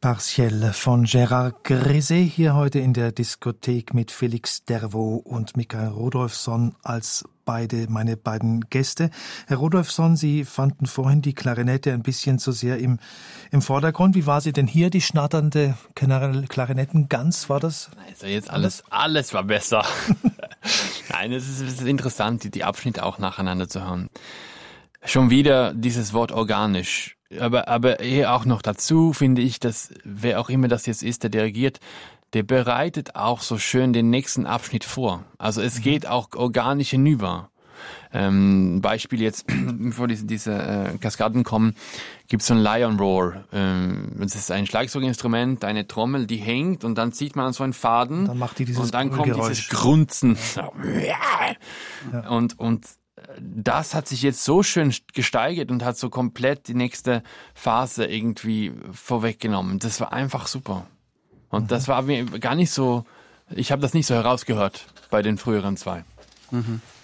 Partiell von Gérard Grisey hier heute in der Diskothek mit Felix Dervoh und Michael Rodolfsson als meine beiden Gäste. Herr Rodolfsson, Sie fanden vorhin die Klarinette ein bisschen zu sehr im Vordergrund. Wie war sie denn hier, die schnatternde Klarinettengans, war das? Also jetzt alles war besser. Nein, es ist interessant, die Abschnitte auch nacheinander zu hören. Schon wieder dieses Wort organisch. Aber hier auch noch dazu finde ich, dass wer auch immer das jetzt ist, der dirigiert, der bereitet auch so schön den nächsten Abschnitt vor. Also es geht auch organisch hinüber. Beispiel jetzt, bevor diese Kaskaden kommen, gibt's so ein Lion Roar. Das ist ein Schlagzeuginstrument, eine Trommel, die hängt und dann zieht man so einen Faden dann macht die dieses und dann kommt Geräusch. dieses Grunzen. Ja. Und das hat sich jetzt so schön gesteigert und hat so komplett die nächste Phase irgendwie vorweggenommen. Das war einfach super. Und das war mir gar nicht so, ich habe das nicht so herausgehört bei den früheren zwei.